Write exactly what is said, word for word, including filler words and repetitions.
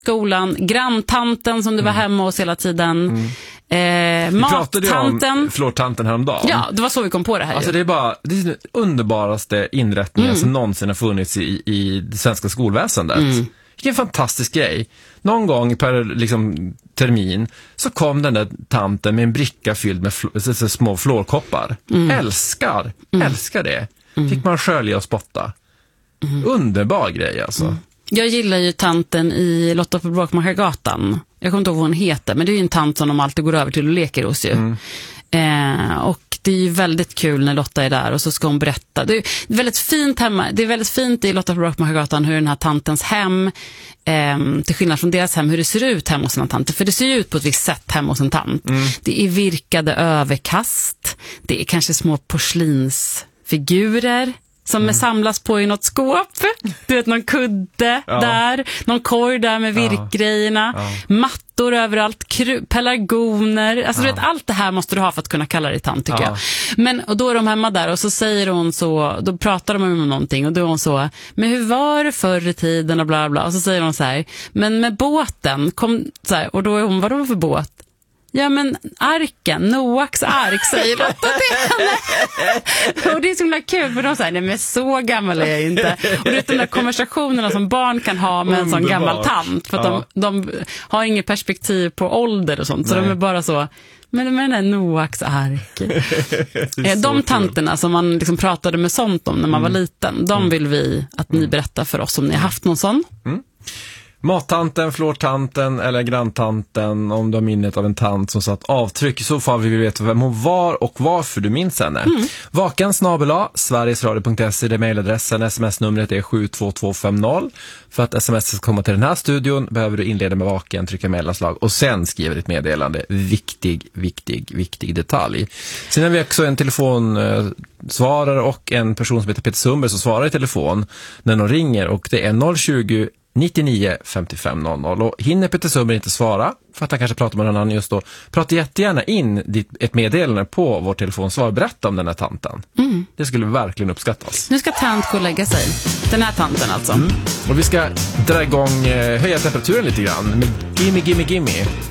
skolan, granntanten som du var hemma hos hela tiden. Mm. Eh, vi pratade ju om flårtanten häromdagen. Ja, det var så vi kom på det här. Alltså ju. Det är bara det är den underbaraste inrättningen mm. som någonsin har funnits i, i det svenska skolväsendet. Mm. Vilken fantastisk grej. Någon gång per liksom, termin så kom den där tanten med en bricka fylld med fl- så, små flårkoppar. Mm. Älskar, mm. älskar det. Mm. Fick man skölja och spotta. Mm. Underbar grej alltså. Mm. Jag gillar ju tanten i Lotta på Bråkmakargatan. Jag kommer inte ihåg vad hon heter, men det är ju en tant som de alltid går över till och leker hos ju. Mm. Eh, och det är ju väldigt kul när Lotta är där och så ska hon berätta. Det är väldigt fint hemma. Det är väldigt fint i Lotta på Bråkmakargatan hur den här tantens hem, eh, till skillnad från deras hem, hur det ser ut hemma hos en tant. För det ser ju ut på ett visst sätt hemma hos en tant. Mm. Det är virkade överkast. Det är kanske små porslinsfigurer som mm. samlas på i något skåp. Du vet, någon kudde ja. där. Någon korg där med virkgrejerna. Ja. Ja. Mattor överallt. Kru- pelargoner. Alltså ja. du vet, allt det här måste du ha för att kunna kalla dig tant, tycker ja. jag. Men, och då är de hemma där och så säger hon så, då pratar de om någonting och då är hon så, men hur var det förr i tiden och bla bla. Och så säger hon så här, men med båten kom, så här, och då är hon, vadå för båt? Ja, men arken, Noaks ark, säger Lotta till henne. Och det är så himla kul, för de säger, nej men så gammal är jag inte. Och det är de där konversationerna som barn kan ha med en sån gammal tant. För att ja. de, de har inget perspektiv på ålder och sånt. Så nej. de är bara så, men med den där Noaks ark. De tanterna som man liksom pratade med sånt om när man mm. var liten, de vill vi att ni berättar för oss om ni har haft någon sån. Mm. Mattanten, flårtanten eller granntanten, om du har minnet av en tant som satt avtryck, i så fall vill vi veta vem hon var och varför du minns henne. Mm. Vaken snabel-a sverigesradio punkt se, det är mejladressen, sms-numret är sju två två fem noll. För att sms ska komma till den här studion behöver du inleda med vaken, trycka mellanslag och sen skriva ditt meddelande. Viktig, viktig, viktig detalj. Sen har vi också en telefonsvarare och en person som heter Peter Sundberg som svarar i telefon när någon ringer, och det är noll tjugo nittionio femtiofem noll noll. Och hinner Peter Sundberg inte svara för att han kanske pratar med någon annan just då, prata jättegärna in ditt, ett meddelande på vår telefonsvar. Berätta om den här tanten. Mm. Det skulle verkligen uppskattas. Nu ska tant gå och lägga sig. Den här tanten alltså. Mm. Och vi ska dra igång, höja temperaturen lite grann med Gimme, Gimme, Gimme.